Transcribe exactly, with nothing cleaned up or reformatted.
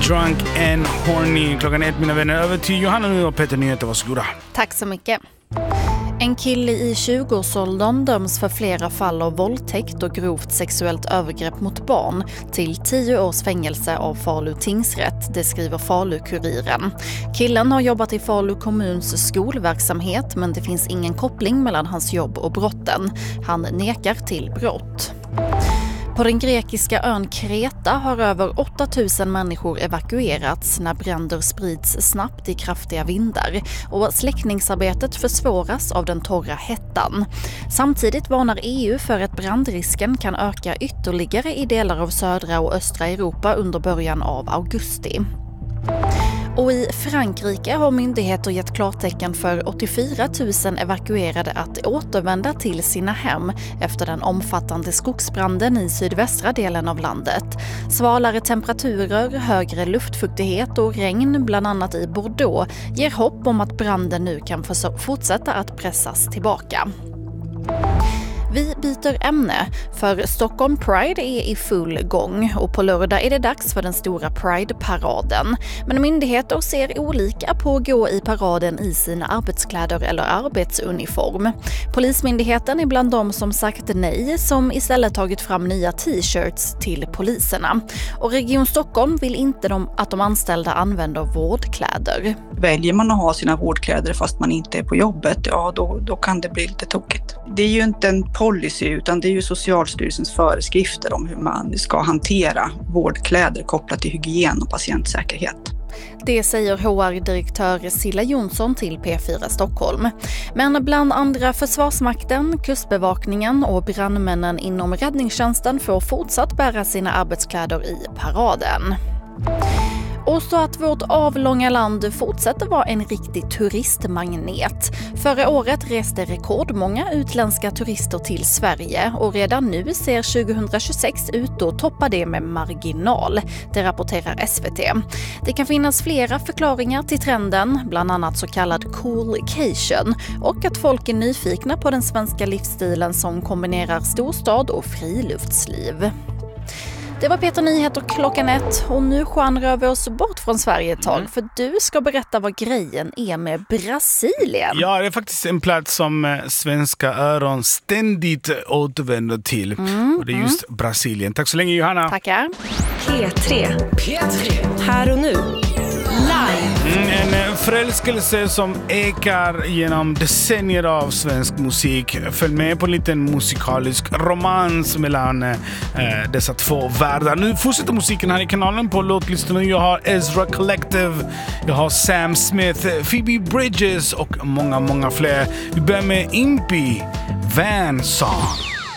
Drunk and Horny. Klockan ett, mina vänner. Över till Johanna nu och Peter Nyheter. Varsågoda. Tack så mycket. En kille i tjugoårsåldern döms för flera fall av våldtäkt och grovt sexuellt övergrepp mot barn till tio års fängelse av Falu tingsrätt, det skriver Falu-Kuriren. Killen har jobbat i Falu kommuns skolverksamhet, men det finns ingen koppling mellan hans jobb och brotten. Han nekar till brott. På den grekiska ön Kreta har över åtta tusen människor evakuerats när bränder sprids snabbt i kraftiga vindar och släckningsarbetet försvåras av den torra hettan. Samtidigt varnar E U för att brandrisken kan öka ytterligare i delar av södra och östra Europa under början av augusti. Och i Frankrike har myndigheter gett klartecken för åttiofyra tusen evakuerade att återvända till sina hem efter den omfattande skogsbranden i sydvästra delen av landet. Svalare temperaturer, högre luftfuktighet och regn, bland annat i Bordeaux, ger hopp om att branden nu kan fortsätta att pressas tillbaka. Vi byter ämne, för Stockholm Pride är i full gång och på lördag är det dags för den stora Pride-paraden. Men myndigheter ser olika på att gå i paraden i sina arbetskläder eller arbetsuniform. Polismyndigheten är bland dem som sagt nej, som istället tagit fram nya t-shirts till poliserna. Och Region Stockholm vill inte de, att de anställda använder vårdkläder. Väljer man att ha sina vårdkläder fast man inte är på jobbet, ja då, då kan det bli lite tokigt. Det är ju inte en policy utan det är ju Socialstyrelsens föreskrifter om hur man ska hantera vårdkläder kopplat till hygien och patientsäkerhet. Det säger H R-direktör Silla Jonsson till P fyra Stockholm. Men bland andra Försvarsmakten, Kustbevakningen och brandmännen inom räddningstjänsten får fortsatt bära sina arbetskläder i paraden. Och så att vårt avlånga land fortsätter vara en riktig turistmagnet. Förra året reste rekordmånga utländska turister till Sverige och redan nu ser tjugohundratjugosex ut att toppa det med marginal. Det rapporterar S V T. Det kan finnas flera förklaringar till trenden, bland annat så kallad coolcation och att folk är nyfikna på den svenska livsstilen som kombinerar storstad och friluftsliv. Det var Peter Nyheter klockan ett och nu rör vi oss bort från Sverige ett tag, för du ska berätta vad grejen är med Brasilien. Ja, det är faktiskt en plats som svenska öron ständigt återvänder till mm, och det är just mm. Brasilien. Tack så länge, Johanna. Tackar. P tre. P tre. Här och nu. Live. Mm, en förälskelse som ekar genom decennier av svensk musik. Följ med på en liten musikalisk romans mellan eh, dessa två världar. Nu fortsätter musiken här i kanalen på låtlistan. Jag har Ezra Collective, jag har Sam Smith, Phoebe Bridges och många, många fler. Vi börjar med Impy, Van Song.